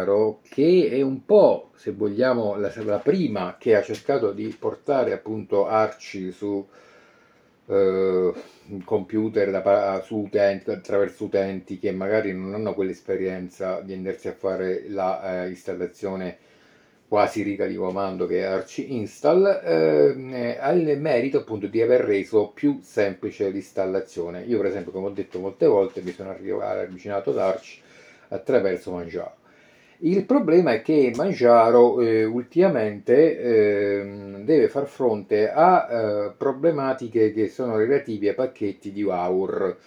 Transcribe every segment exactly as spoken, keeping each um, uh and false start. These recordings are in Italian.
Manjaro, che è un po', se vogliamo, la, la prima che ha cercato di portare appunto Arch su eh, computer da, su utenti, attraverso utenti che magari non hanno quell'esperienza di andarsi a fare la eh, installazione quasi riga di comando che è Arch Install, eh, ha il merito appunto di aver reso più semplice l'installazione. Io per esempio, come ho detto molte volte, mi sono avvicinato ad Arch attraverso Manjaro. Il problema è che Manjaro eh, ultimamente eh, deve far fronte a eh, problematiche che sono relative ai pacchetti di Aur.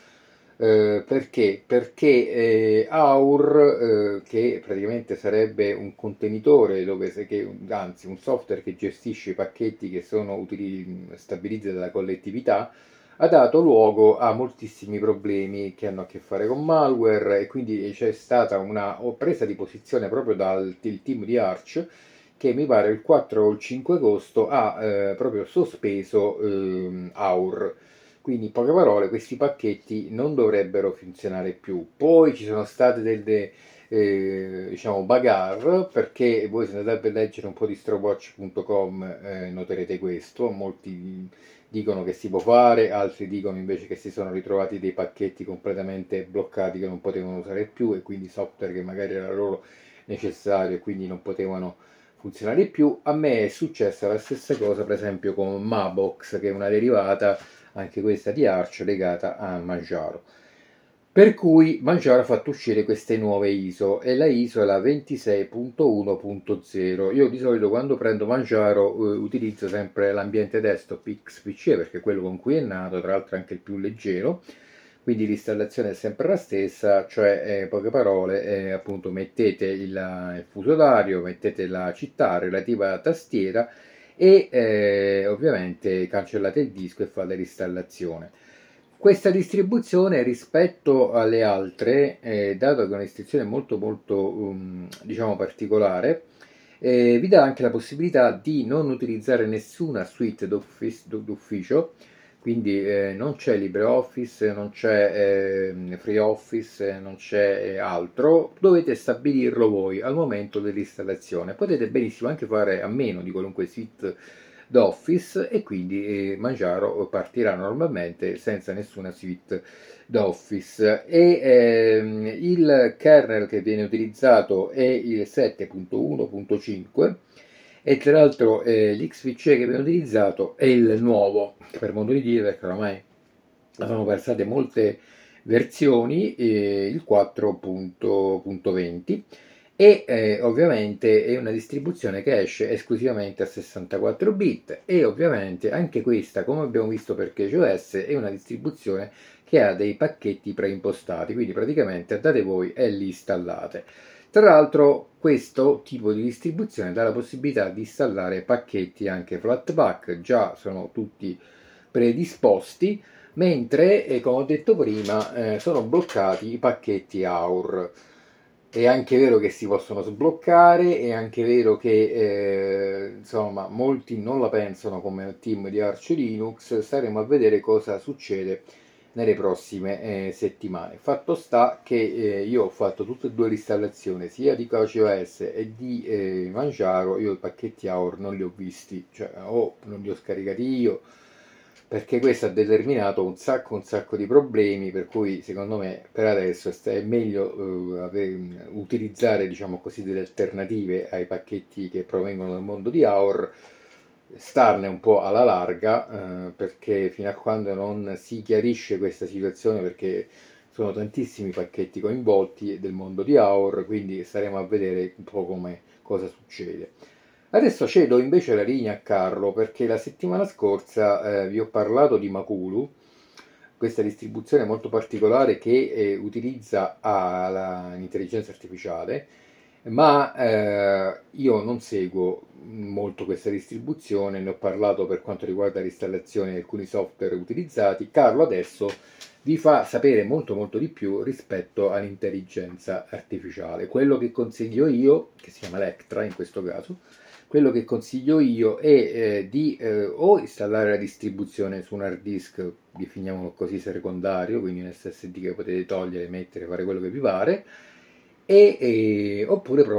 Eh, perché? Perché eh, Aur, eh, che praticamente sarebbe un contenitore, dove, che, anzi un software che gestisce i pacchetti che sono utili, stabilizzati dalla collettività, ha dato luogo a moltissimi problemi che hanno a che fare con malware, e quindi c'è stata una presa di posizione proprio dal team di Arch, che mi pare il quattro o il cinque agosto ha eh, proprio sospeso eh, Aur. Quindi in poche parole questi pacchetti non dovrebbero funzionare più. Poi ci sono state delle eh, diciamo bagarre, perché voi se andate a leggere un po' di strawwatch punto com eh, noterete questo. Molti dicono che si può fare, altri dicono invece che si sono ritrovati dei pacchetti completamente bloccati che non potevano usare più, e quindi software che magari era loro necessario e quindi non potevano funzionare più. A me è successa la stessa cosa per esempio con Mabox, che è una derivata anche questa di Arch legata a Manjaro. Per cui Manjaro ha fatto uscire queste nuove I S O, e la I S O è la ventisei punto uno punto zero. Io di solito quando prendo Manjaro eh, utilizzo sempre l'ambiente desktop X P C, perché è quello con cui è nato, tra l'altro anche il più leggero, quindi l'installazione è sempre la stessa, cioè eh, poche parole, eh, appunto mettete il, il fuso orario, mettete la città relativa alla tastiera e eh, ovviamente cancellate il disco e fate l'installazione. Questa distribuzione rispetto alle altre, eh, dato che è un'istruzione molto molto um, diciamo particolare, eh, vi dà anche la possibilità di non utilizzare nessuna suite d'ufficio, quindi eh, non c'è LibreOffice, non c'è eh, FreeOffice, non c'è altro, dovete stabilirlo voi al momento dell'installazione. Potete benissimo anche fare a meno di qualunque suite d'Office, e quindi eh, Manjaro partirà normalmente senza nessuna suite d'Office. E ehm, il kernel che viene utilizzato è il sette punto uno punto cinque, e tra l'altro eh, l'X V C che viene utilizzato è il nuovo, per modo di dire, perché oramai sono passate molte versioni, eh, il quattro punto venti, e eh, ovviamente è una distribuzione che esce esclusivamente a sessantaquattro bit, e ovviamente anche questa, come abbiamo visto per CageOS, è una distribuzione che ha dei pacchetti preimpostati, quindi praticamente andate voi e li installate. Tra l'altro questo tipo di distribuzione dà la possibilità di installare pacchetti anche Flatpak, già sono tutti predisposti, mentre eh, come ho detto prima eh, sono bloccati i pacchetti Aur. È anche vero che si possono sbloccare, è anche vero che eh, insomma molti non la pensano come il team di Arch Linux. Staremo a vedere cosa succede nelle prossime eh, settimane. Fatto sta che eh, io ho fatto tutte e due le installazioni, sia di CageOS e di eh, Manjaro. Io i pacchetti Aur non li ho visti, cioè o non li ho scaricati io, perché questo ha determinato un sacco un sacco di problemi, per cui secondo me per adesso è meglio eh, avere, utilizzare diciamo così delle alternative ai pacchetti che provengono dal mondo di Aur, starne un po' alla larga, eh, perché fino a quando non si chiarisce questa situazione, perché sono tantissimi pacchetti coinvolti del mondo di Aur, quindi staremo a vedere un po' come cosa succede. Adesso cedo invece la linea a Carlo, perché la settimana scorsa eh, vi ho parlato di Makulu, questa distribuzione molto particolare che eh, utilizza ah, la, l'intelligenza artificiale, ma eh, io non seguo molto questa distribuzione, ne ho parlato per quanto riguarda l'installazione di alcuni software utilizzati. Carlo adesso vi fa sapere molto molto di più rispetto all'intelligenza artificiale. Quello che consiglio io, che si chiama Electra in questo caso, quello che consiglio io è eh, di eh, o installare la distribuzione su un hard disk, definiamolo così, secondario, quindi un S S D che potete togliere, mettere, fare quello che vi pare, e, e, oppure provare